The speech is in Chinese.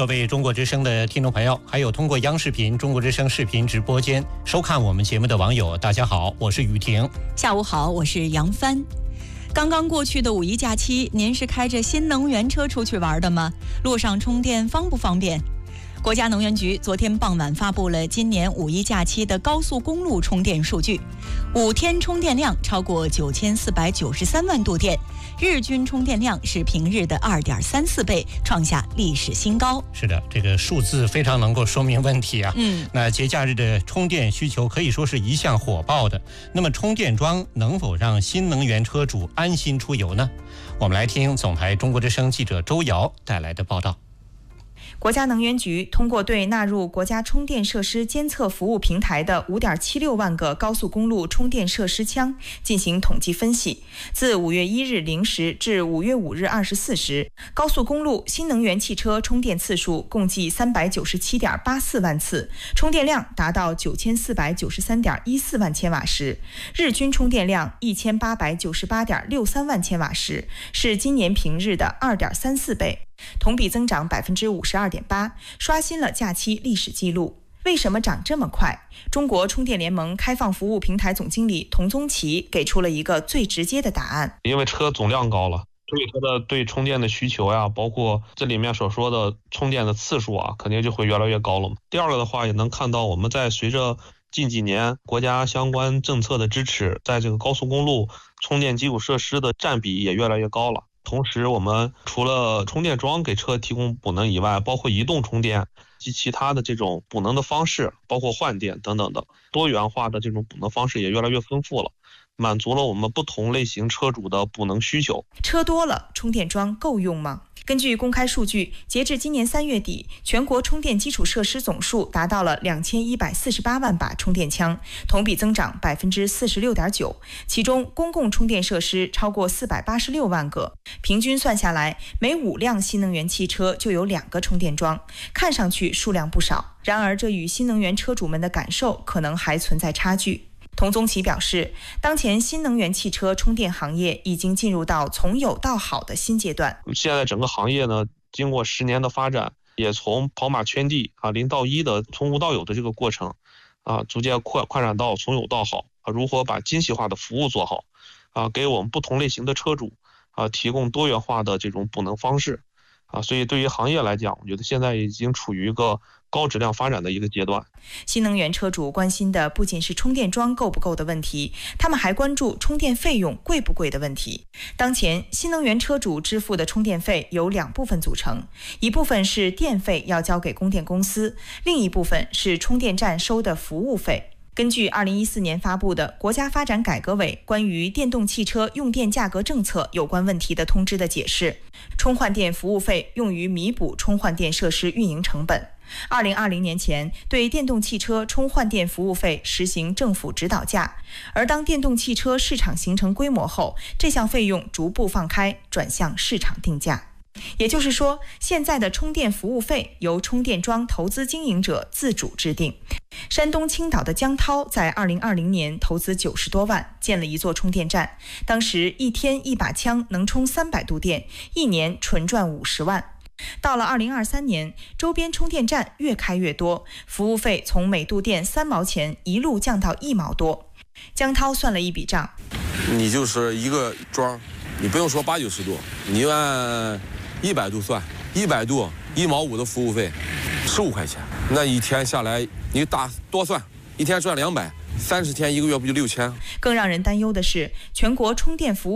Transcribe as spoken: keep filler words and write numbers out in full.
各位中国之声的听众朋友，还有通过央视频、中国之声视频直播间收看我们节目的网友，大家好，我是雨婷。 下午好，我是杨帆。刚刚过去的五一假期，您是开着新能源车出去玩的吗？路上充电方不方便？国家能源局昨天傍晚发布了今年五一假期的高速公路充电数据，五天充电量超过九千四百九十三万度电，日均充电量是平日的二点三四倍，创下历史新高。 是的，这个数字非常能够说明问题啊。 嗯， 那节假日的充电需求可以说是一向火爆的。那么充电桩能否让新能源车主安心出游呢？我们来听总台中国之声记者周瑶带来的报道。 国家能源局通过对纳入国家充电设施监测服务平台的 五点七六万个高速公路充电设施枪进行统计分析，自五月一日零时至五月五日二十四时，高速公路新能源汽车充电次数共计三百九十七点八四万次，充电量达到九千四百九十三点一四万千瓦时，日均充电量一千八百九十八点六三万千瓦时，是今年平日的二点三四倍。同比增长百分之五十二点八，刷新了假期历史记录。为什么涨这么快？中国充电联盟开放服务平台总经理童宗奇给出了一个最直接的答案： 因为车总量高了，所以它的对充电的需求呀，包括这里面所说的充电的次数啊，肯定就会越来越高了嘛。第二个的话，也能看到我们在随着近几年国家相关政策的支持，在这个高速公路充电基础设施的占比也越来越高了。同时，我们除了充电桩给车提供补能以外，包括移动充电及其他的这种补能的方式，包括换电等等的多元化的这种补能方式也越来越丰富了，满足了我们不同类型车主的补能需求。 车多了，充电桩够用吗？根据公开数据，截至今年三月底，全国充电基础设施总数达到了两千一百四十八万把充电枪，同比增长百分之四十六点九。其中，公共充电设施超过四百八十六万个，平均算下来，每五辆新能源汽车就有两个充电桩，看上去数量不少。然而，这与新能源车主们的感受可能还存在差距。童宗奇表示，当前新能源汽车充电行业已经进入到从有到好的新阶段。 现在整个行业呢，经过十年的发展，也从跑马圈地啊零到一的从无到有的这个过程啊，逐渐扩扩展到从有到好啊，如何把精细化的服务做好啊，给我们不同类型的车主啊提供多元化的这种补能方式啊，所以对于行业来讲，我觉得现在已经处于一个高质量发展的一个阶段。 新能源车主关心的不仅是充电桩够不够的问题，他们还关注充电费用贵不贵的问题。当前，新能源车主支付的充电费由两部分组成，一部分是电费要交给供电公司，另一部分是充电站收的服务费。根据二零一四年发布的国家发展改革委关于电动汽车用电价格政策有关问题的通知的解释，充换电服务费用于弥补充换电设施运营成本。二零二零年前，对电动汽车充换电服务费实行政府指导价，而当电动汽车市场形成规模后，这项费用逐步放开，转向市场定价。也就是说，现在的充电服务费由充电桩投资经营者自主制定。山东青岛的江涛在二零二零年投资九十多万建了一座充电站，当时一天一把枪能充三百度电，一年纯赚五十万。到了二零二三年，周边充电站越开越多，服务费从每度电三毛钱一路降到一毛多。江涛算了一笔账， 你就是一个桩，你不用说八九十度，你按一百度算，一百度一毛五的服务费，十五块钱，那一天下来你打多算，一天赚两百，三十天一个月不就六千？ 更让人担忧的是，全国充电服务